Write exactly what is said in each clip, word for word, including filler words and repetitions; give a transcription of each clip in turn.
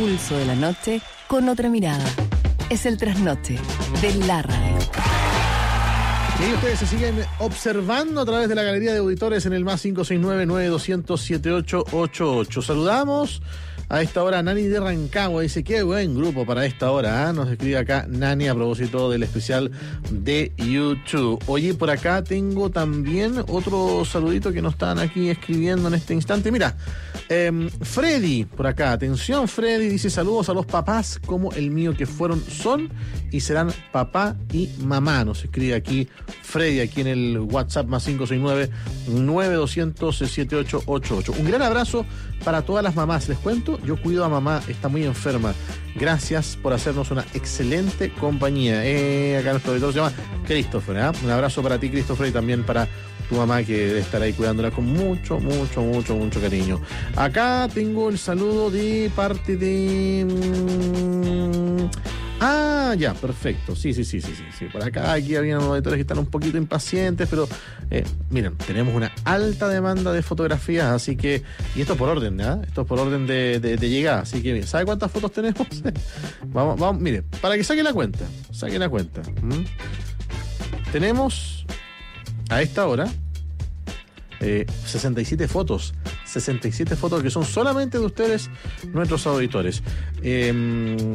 pulso de la noche con otra mirada. Es el trasnoche de la radio. Y ustedes se siguen observando a través de la galería de auditores en el más cinco seis nueve, nueve dos cero cero, siete ocho ocho ocho. Saludamos a esta hora a Nani de Rancagua. Dice, qué buen grupo para esta hora, ¿eh? Nos escribe acá Nani a propósito del especial de YouTube. Oye, por acá tengo también otro saludito que nos están aquí escribiendo en este instante. Mira, eh, Freddy, por acá, atención Freddy, dice saludos a los papás como el mío que fueron, son y serán papá y mamá. Nos escribe aquí Freddy, aquí en el WhatsApp más cinco seis nueve, nueve dos cero cero, siete ocho ocho ocho. Un gran abrazo para todas las mamás. Les cuento, yo cuido a mamá, está muy enferma. Gracias por hacernos una excelente compañía. Eh, acá nuestro auditor se llama Christopher, ¿eh? Un abrazo para ti, Christopher, y también para tu mamá, que debe estar ahí cuidándola con mucho, mucho, mucho, mucho cariño. Acá tengo el saludo de parte de... Ah, ya, perfecto. Sí, sí, sí, sí, sí, sí. Por acá, aquí había unos auditores que están un poquito impacientes, pero eh, miren, tenemos una alta demanda de fotografías, así que, y esto por orden, ¿eh? Esto es por orden de, de, de llegada, así que, ¿sabe cuántas fotos tenemos? vamos, vamos, mire, para que saquen la cuenta, saquen la cuenta. ¿Mm? Tenemos a esta hora eh, sesenta y siete fotos. sesenta y siete fotos que son solamente de ustedes, nuestros auditores. Eh,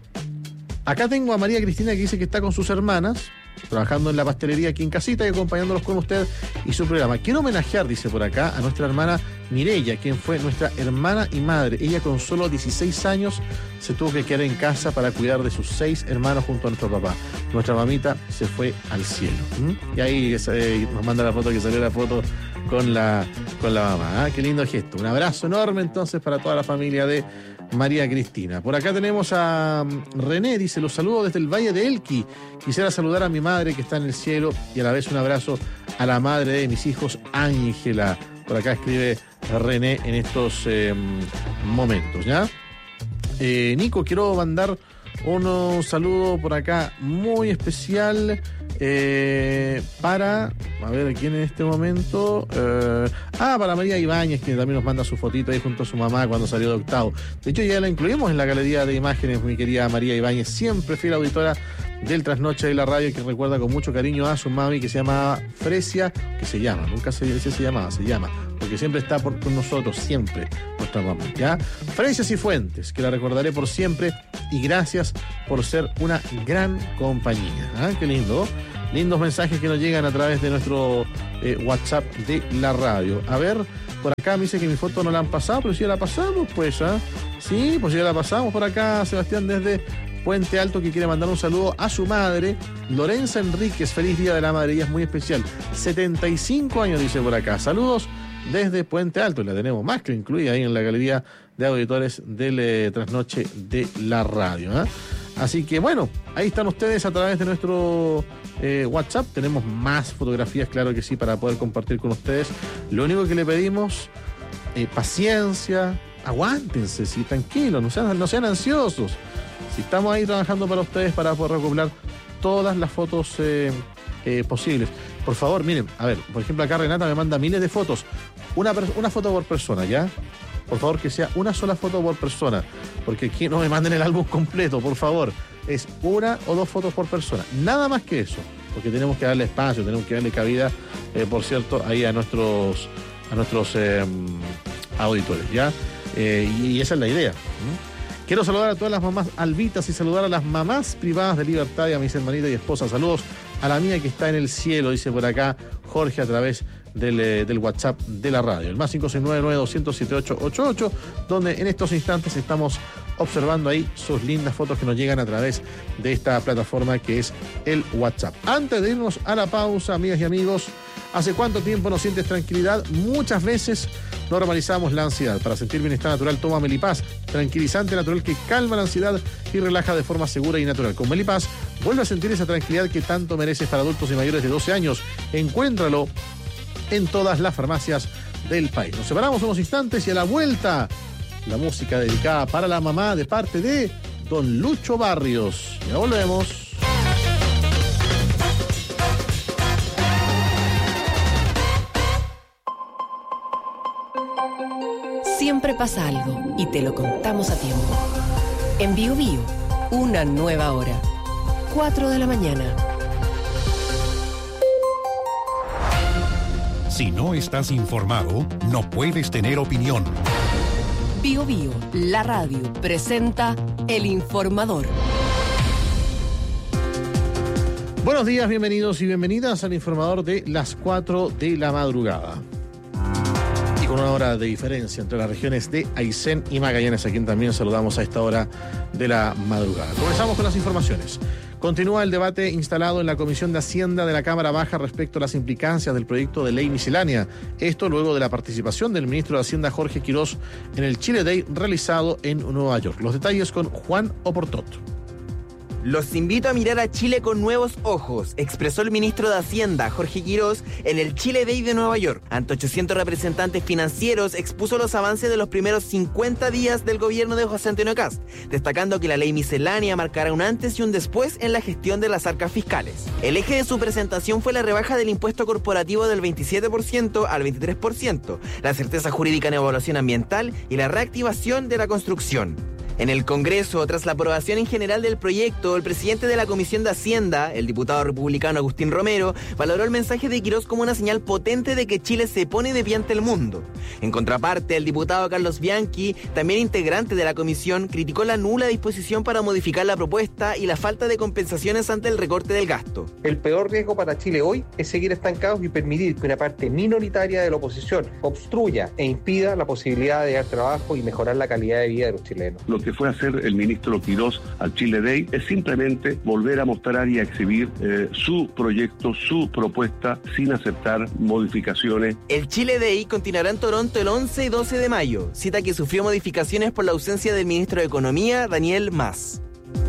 Acá tengo a María Cristina, que dice que está con sus hermanas, trabajando en la pastelería aquí en casita y acompañándolos con usted y su programa. Quiero homenajear, dice por acá, a nuestra hermana Mireya, quien fue nuestra hermana y madre. Ella con solo dieciséis años se tuvo que quedar en casa para cuidar de sus seis hermanos junto a nuestro papá. Nuestra mamita se fue al cielo. ¿Mm? Y ahí eh, nos manda la foto, que salió la foto con la, con la mamá. ¿Ah? Qué lindo gesto. Un abrazo enorme entonces para toda la familia de María Cristina. Por acá tenemos a René, dice, los saludo desde el Valle de Elqui. Quisiera saludar a mi madre que está en el cielo y a la vez un abrazo a la madre de mis hijos, Ángela. Por acá escribe René en estos eh, momentos, ¿ya? Eh, Nico, quiero mandar un saludo por acá muy especial eh, para, a ver, ¿quién en este momento? Eh, ah, para María Ibáñez, que también nos manda su fotito ahí junto a su mamá cuando salió de octavo. De hecho, ya la incluimos en la galería de imágenes, mi querida María Ibáñez, siempre fiel auditora del Trasnoche de la Radio, que recuerda con mucho cariño a su mami, que se llamaba Fresia, que se llama, nunca se dice se llamaba, se llama, porque siempre está por, con nosotros, siempre, nuestra mamá, ¿ya? Fresia Cifuentes, que la recordaré por siempre, y gracias por ser una gran compañía. ¿Ah? Qué lindo, lindos mensajes que nos llegan a través de nuestro eh, WhatsApp de la radio. A ver, por acá me dice que mi foto no la han pasado, pero si ya la pasamos, pues, ¿ah? Sí, pues ya la pasamos por acá, Sebastián, desde Puente Alto, que quiere mandar un saludo a su madre, Lorenza Enríquez. Feliz Día de la Madre, ella es muy especial. setenta y cinco años, dice por acá. Saludos desde Puente Alto, la tenemos más que incluida ahí en la galería de auditores del eh, Trasnoche de la Radio. ¿eh? Así que bueno, ahí están ustedes a través de nuestro eh, WhatsApp. Tenemos más fotografías, claro que sí, para poder compartir con ustedes. Lo único que le pedimos, eh, paciencia, aguántense, sí, tranquilos, no sean, no sean ansiosos. Si estamos ahí trabajando para ustedes para poder recopilar todas las fotos eh, eh, posibles. Por favor, miren, a ver, por ejemplo, acá Renata me manda miles de fotos. Una, una foto por persona, ¿ya? Por favor, que sea una sola foto por persona, porque aquí no me manden el álbum completo, por favor. Es una o dos fotos por persona, nada más que eso, porque tenemos que darle espacio, tenemos que darle cabida, eh, por cierto, ahí a nuestros, a nuestros eh, auditores, ¿ya? Eh, y, y esa es la idea. ¿Mm? Quiero saludar a todas las mamás albitas y saludar a las mamás privadas de libertad y a mis hermanitas y esposas. Saludos a la mía que está en el cielo, dice por acá Jorge a través del, eh, del WhatsApp de la radio. El más cinco seis nueve, nueve dos cero cero, siete ocho ocho ocho, donde en estos instantes estamos observando ahí sus lindas fotos que nos llegan a través de esta plataforma que es el WhatsApp. Antes de irnos a la pausa, amigas y amigos, ¿hace cuánto tiempo no sientes tranquilidad? Muchas veces normalizamos la ansiedad. Para sentir bienestar natural, toma Melipaz, tranquilizante natural que calma la ansiedad y relaja de forma segura y natural. Con Melipaz, vuelve a sentir esa tranquilidad que tanto mereces para adultos y mayores de doce años. Encuéntralo en todas las farmacias del país. Nos separamos unos instantes y a la vuelta, la música dedicada para la mamá de parte de Don Lucho Barrios. Ya volvemos. Siempre pasa algo y te lo contamos a tiempo. En Bio Bio, una nueva hora. cuatro de la mañana. Si no estás informado, no puedes tener opinión. Bio Bio, la radio, presenta El Informador. Buenos días, bienvenidos y bienvenidas al Informador de las cuatro de la madrugada. Y con una hora de diferencia entre las regiones de Aysén y Magallanes, a quien también saludamos a esta hora de la madrugada. Comenzamos con las informaciones. Continúa el debate instalado en la Comisión de Hacienda de la Cámara Baja respecto a las implicancias del proyecto de ley miscelánea. Esto luego de la participación del ministro de Hacienda Jorge Quirós en el Chile Day realizado en Nueva York. Los detalles con Juan Oportot. Los invito a mirar a Chile con nuevos ojos, expresó el ministro de Hacienda, Jorge Quirós, en el Chile Day de Nueva York. Ante ochocientos representantes financieros, expuso los avances de los primeros cincuenta días del gobierno de José Antonio Kast, destacando que la ley miscelánea marcará un antes y un después en la gestión de las arcas fiscales. El eje de su presentación fue la rebaja del impuesto corporativo del veintisiete por ciento al veintitrés por ciento, la certeza jurídica en evaluación ambiental y la reactivación de la construcción. En el Congreso, tras la aprobación en general del proyecto, el presidente de la Comisión de Hacienda, el diputado republicano Agustín Romero, valoró el mensaje de Quirós como una señal potente de que Chile se pone de pie ante el mundo. En contraparte, el diputado Carlos Bianchi, también integrante de la comisión, criticó la nula disposición para modificar la propuesta y la falta de compensaciones ante el recorte del gasto. El peor riesgo para Chile hoy es seguir estancados y permitir que una parte minoritaria de la oposición obstruya e impida la posibilidad de dar trabajo y mejorar la calidad de vida de los chilenos. Lo que fue a hacer el ministro Quirós al Chile Day es simplemente volver a mostrar y a exhibir eh, su proyecto, su propuesta, sin aceptar modificaciones. El Chile Day continuará en Toronto el once y doce de mayo, cita que sufrió modificaciones por la ausencia del ministro de Economía, Daniel Mas.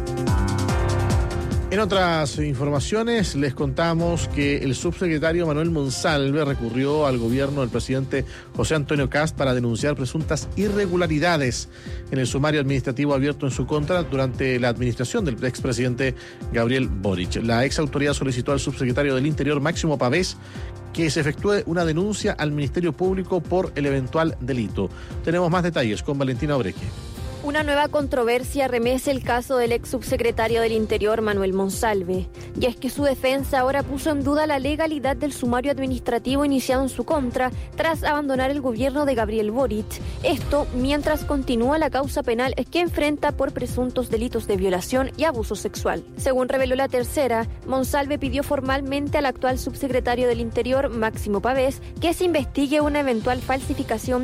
En otras informaciones les contamos que el subsecretario Manuel Monsalve recurrió al gobierno del presidente José Antonio Kast para denunciar presuntas irregularidades en el sumario administrativo abierto en su contra durante la administración del expresidente Gabriel Boric. La ex autoridad solicitó al subsecretario del Interior, Máximo Pavés, que se efectúe una denuncia al Ministerio Público por el eventual delito. Tenemos más detalles con Valentina Obreque. Una nueva controversia remece el caso del ex subsecretario del Interior, Manuel Monsalve, y es que su defensa ahora puso en duda la legalidad del sumario administrativo iniciado en su contra tras abandonar el gobierno de Gabriel Boric. Esto mientras continúa la causa penal que enfrenta por presuntos delitos de violación y abuso sexual. Según reveló La Tercera, Monsalve pidió formalmente al actual subsecretario del Interior, Máximo Pavés, que se investigue una eventual falsificación